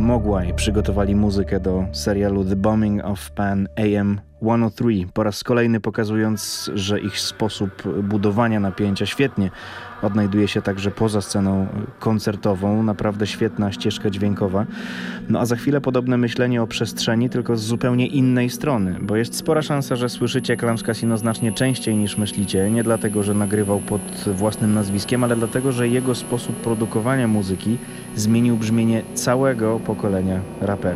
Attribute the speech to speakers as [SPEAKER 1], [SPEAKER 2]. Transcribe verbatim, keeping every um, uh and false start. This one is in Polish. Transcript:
[SPEAKER 1] Mogwai przygotowali muzykę do serialu The Bombing of Pan A M sto trzy, po raz kolejny pokazując, że ich sposób budowania napięcia świetnie odnajduje się także poza sceną koncertową. Naprawdę świetna ścieżka dźwiękowa. No a za chwilę podobne myślenie o przestrzeni, tylko z zupełnie innej strony, bo jest spora szansa, że słyszycie Clams Casino znacznie częściej niż myślicie. Nie dlatego, że nagrywał pod własnym nazwiskiem, ale dlatego, że jego sposób produkowania muzyki zmienił brzmienie całego pokolenia raperów.